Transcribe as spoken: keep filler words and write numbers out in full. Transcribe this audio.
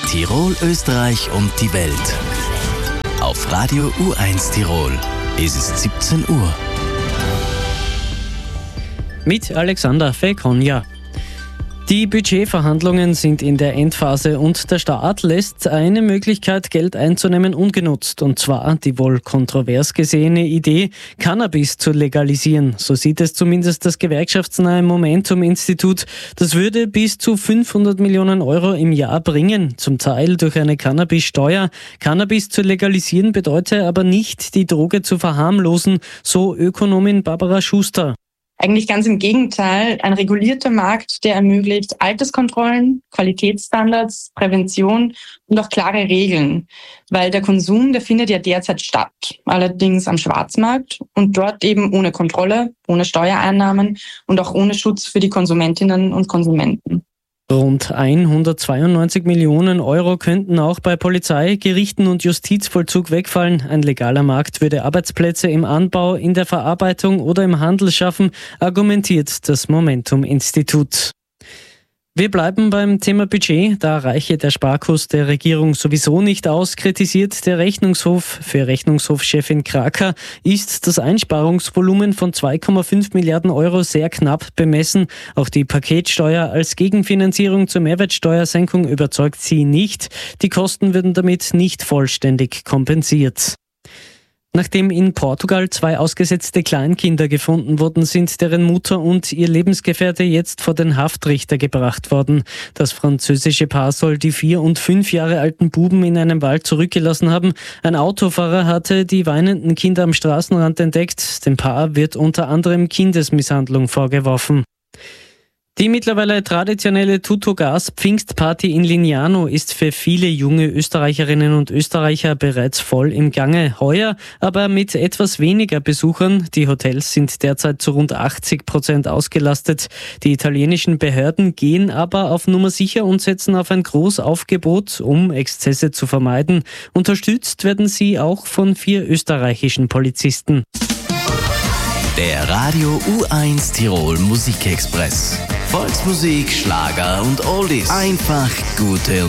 Tirol, Österreich und die Welt. Auf Radio U eins Tirol ist es siebzehn Uhr. Mit Alexander Fekonja. Die Budgetverhandlungen sind in der Endphase und der Staat lässt eine Möglichkeit, Geld einzunehmen, ungenutzt. Und zwar die wohl kontrovers gesehene Idee, Cannabis zu legalisieren. So sieht es zumindest das gewerkschaftsnahe Momentum-Institut. Das würde bis zu fünfhundert Millionen Euro im Jahr bringen, zum Teil durch eine Cannabissteuer. Cannabis zu legalisieren bedeutet aber nicht, die Droge zu verharmlosen, so Ökonomin Barbara Schuster. Eigentlich ganz im Gegenteil, ein regulierter Markt, der ermöglicht Alterskontrollen, Qualitätsstandards, Prävention und auch klare Regeln. Weil der Konsum, der findet ja derzeit statt, allerdings am Schwarzmarkt und dort eben ohne Kontrolle, ohne Steuereinnahmen und auch ohne Schutz für die Konsumentinnen und Konsumenten. Rund hundertzweiundneunzig Millionen Euro könnten auch bei Polizei, Gerichten und Justizvollzug wegfallen. Ein legaler Markt würde Arbeitsplätze im Anbau, in der Verarbeitung oder im Handel schaffen, argumentiert das Momentum-Institut. Wir bleiben beim Thema Budget. Da reiche der Sparkurs der Regierung sowieso nicht aus, kritisiert der Rechnungshof. Für Rechnungshofchefin Kraker ist das Einsparungsvolumen von zwei Komma fünf Milliarden Euro sehr knapp bemessen. Auch die Paketsteuer als Gegenfinanzierung zur Mehrwertsteuersenkung überzeugt sie nicht. Die Kosten würden damit nicht vollständig kompensiert. Nachdem in Portugal zwei ausgesetzte Kleinkinder gefunden wurden, sind deren Mutter und ihr Lebensgefährte jetzt vor den Haftrichter gebracht worden. Das französische Paar soll die vier und fünf Jahre alten Buben in einem Wald zurückgelassen haben. Ein Autofahrer hatte die weinenden Kinder am Straßenrand entdeckt. Dem Paar wird unter anderem Kindesmisshandlung vorgeworfen. Die mittlerweile traditionelle Tuto-Gas-Pfingstparty in Lignano ist für viele junge Österreicherinnen und Österreicher bereits voll im Gange. Heuer aber mit etwas weniger Besuchern. Die Hotels sind derzeit zu rund achtzig Prozent ausgelastet. Die italienischen Behörden gehen aber auf Nummer sicher und setzen auf ein Großaufgebot, um Exzesse zu vermeiden. Unterstützt werden sie auch von vier österreichischen Polizisten. Der Radio U eins Tirol Musikexpress. Volksmusik, Schlager und Oldies. Einfach gute